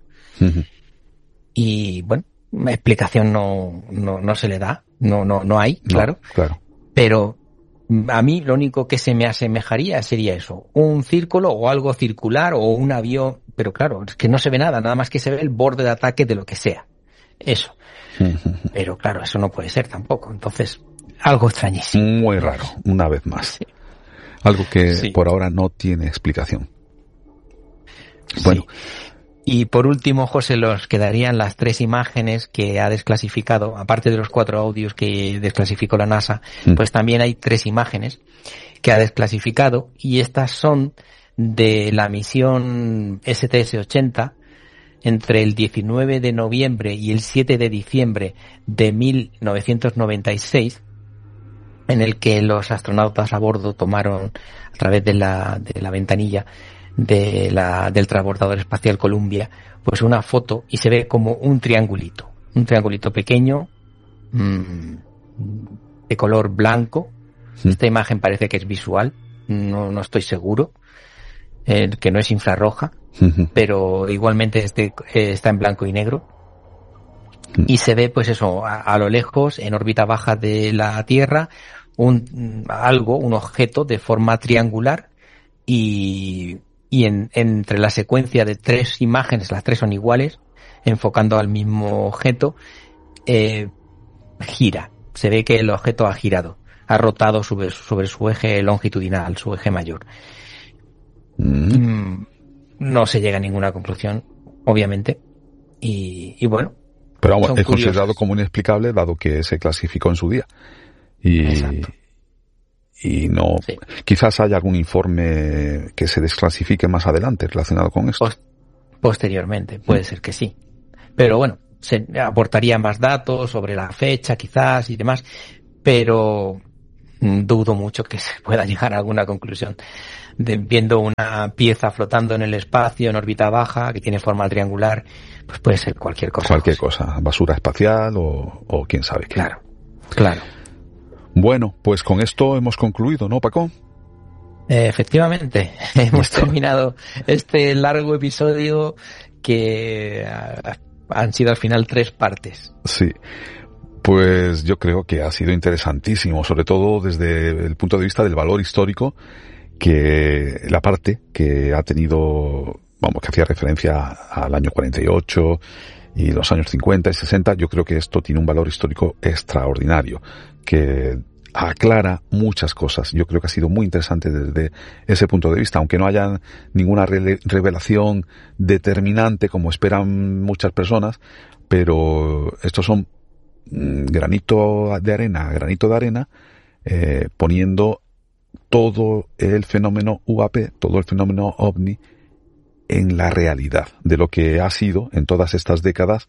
Y bueno, explicación no se le da, no hay, claro. Pero a mí lo único que se me asemejaría sería eso, un círculo o algo circular o un avión, pero claro, es que no se ve nada más que se ve el borde de ataque de lo que sea. Eso. Pero claro, eso no puede ser tampoco. Entonces, algo extrañísimo. Muy raro, una vez más. Sí. Algo que por ahora no tiene explicación. Bueno. Sí. Y por último, José, nos quedarían las 3 imágenes que ha desclasificado, aparte de los 4 audios que desclasificó la NASA, pues también hay 3 imágenes que ha desclasificado y estas son de la misión STS-80 entre el 19 de noviembre y el 7 de diciembre de 1996, en el que los astronautas a bordo tomaron a través de la ventanilla del transbordador espacial Columbia, pues una foto y se ve como un triangulito pequeño, de color blanco. Esta imagen parece que es visual, no estoy seguro, que no es infrarroja, pero igualmente está en blanco y negro. Y se ve pues eso, a lo lejos, en órbita baja de la Tierra, un objeto de forma triangular y entre la secuencia de 3 imágenes, las 3 son iguales, enfocando al mismo objeto, gira. Se ve que el objeto ha girado, ha rotado sobre su eje longitudinal, su eje mayor. No se llega a ninguna conclusión, obviamente, y bueno. Pero vamos, es considerado como inexplicable dado que se clasificó en su día. y no, sí. Quizás haya algún informe que se desclasifique más adelante relacionado con esto. Posteriormente, puede ser que sí. Pero bueno, se aportaría más datos sobre la fecha quizás y demás, pero dudo mucho que se pueda llegar a alguna conclusión. Viendo una pieza flotando en el espacio en órbita baja que tiene forma triangular, pues puede ser cualquier cosa. Cualquier cosa, basura espacial o quién sabe qué. Claro. Bueno, pues con esto hemos concluido, ¿no, Paco? Efectivamente, hemos terminado este largo episodio que han sido al final 3 partes. Sí. Pues yo creo que ha sido interesantísimo, sobre todo desde el punto de vista del valor histórico, que la parte que ha tenido, que hacía referencia al año 48 y los años 50 y 60, yo creo que esto tiene un valor histórico extraordinario, que aclara muchas cosas. Yo creo que ha sido muy interesante desde ese punto de vista, aunque no haya ninguna revelación determinante como esperan muchas personas, pero estos son granito de arena, poniendo todo el fenómeno UAP, todo el fenómeno OVNI en la realidad de lo que ha sido en todas estas décadas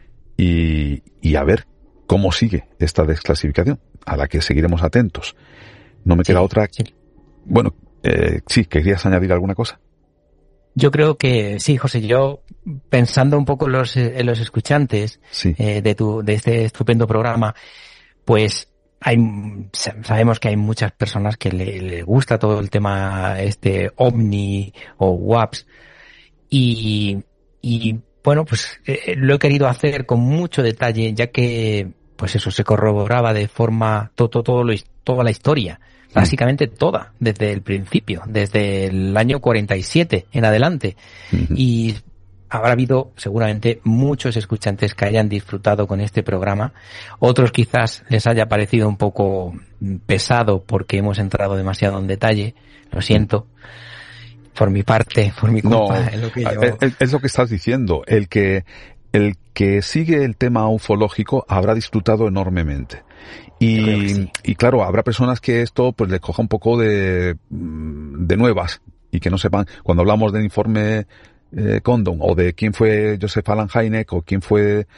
y a ver cómo sigue esta desclasificación, a la que seguiremos atentos. No me queda otra. Sí. Bueno, sí, ¿querías añadir alguna cosa? Yo creo que sí, José. Yo, pensando un poco en los escuchantes sí. de este estupendo programa, pues sabemos que hay muchas personas que le gusta todo el tema OVNI o WAPs y bueno, pues lo he querido hacer con mucho detalle, ya que pues eso se corroboraba de forma toda la historia, básicamente toda, desde el principio, desde el año 47 en adelante. Uh-huh. Y habrá habido seguramente muchos escuchantes que hayan disfrutado con este programa. Otros quizás les haya parecido un poco pesado porque hemos entrado demasiado en detalle. Lo siento. Por mi parte, por mi culpa. No, es lo que estás diciendo. El que sigue el tema ufológico habrá disfrutado enormemente. Sí. Y claro, habrá personas que esto pues les coja un poco de nuevas y que no sepan. Cuando hablamos del informe Condon o de quién fue Joseph Allen Hynek o quién fue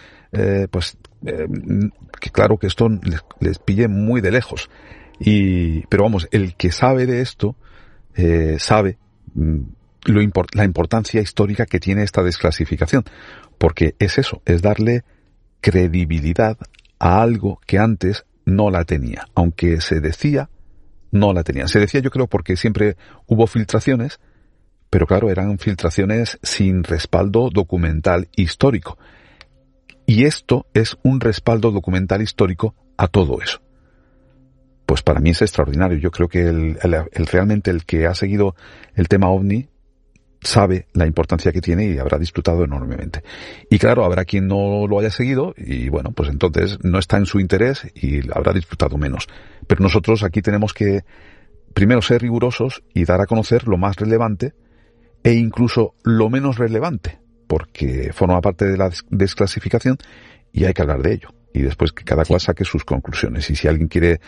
que claro que esto les pille muy de lejos. Pero vamos, el que sabe de esto sabe la importancia histórica que tiene esta desclasificación, porque es eso, es darle credibilidad a algo que antes no la tenía, aunque se decía no la tenía. Se decía, yo creo, porque siempre hubo filtraciones, pero claro, eran filtraciones sin respaldo documental histórico. Y esto es un respaldo documental histórico a todo eso. Pues para mí es extraordinario. Yo creo que realmente el que ha seguido el tema OVNI sabe la importancia que tiene y habrá disfrutado enormemente. Y claro, habrá quien no lo haya seguido y bueno, pues entonces no está en su interés y habrá disfrutado menos. Pero nosotros aquí tenemos que primero ser rigurosos y dar a conocer lo más relevante e incluso lo menos relevante, porque forma parte de la desclasificación y hay que hablar de ello. Y después que cada cual saque sus conclusiones. Y si alguien quiere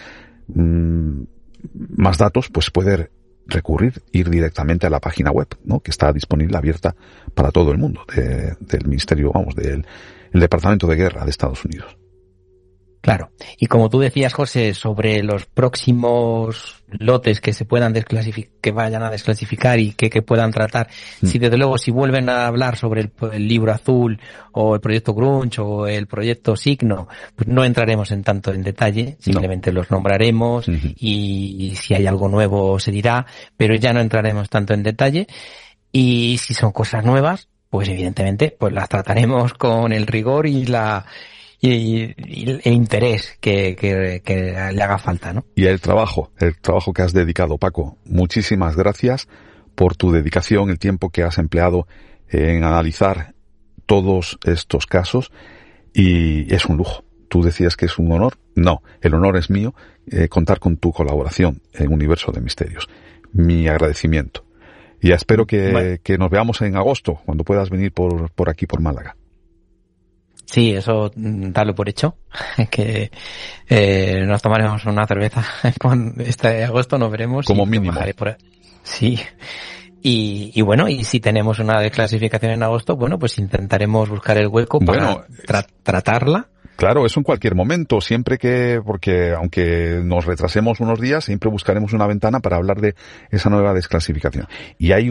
más datos, pues puede ir directamente a la página web, ¿no? Que está disponible, abierta para todo el mundo, del Ministerio, del Departamento de Guerra de Estados Unidos. Claro. Y como tú decías, José, sobre los próximos lotes que se puedan que vayan a desclasificar y que puedan tratar, si desde luego si vuelven a hablar sobre el libro azul o el proyecto Grunge o el proyecto Signo, pues no entraremos en tanto en detalle, simplemente los nombraremos y si hay algo nuevo se dirá, pero ya no entraremos tanto en detalle. Y si son cosas nuevas, pues evidentemente pues las trataremos con el rigor y el interés que le haga falta, ¿no? Y el trabajo que has dedicado, Paco. Muchísimas gracias por tu dedicación, el tiempo que has empleado en analizar todos estos casos y es un lujo. Tú decías que es un honor. No, el honor es mío contar con tu colaboración en Universo de Misterios. Mi agradecimiento. Y espero que nos veamos en agosto, cuando puedas venir por aquí, por Málaga. Sí, eso darlo por hecho, que nos tomaremos una cerveza con este agosto, nos veremos. Como mínimo. Sí. Y bueno, y si tenemos una desclasificación en agosto, bueno, pues intentaremos buscar el hueco para tratarla. Claro, eso en cualquier momento, porque aunque nos retrasemos unos días, siempre buscaremos una ventana para hablar de esa nueva desclasificación. Y hay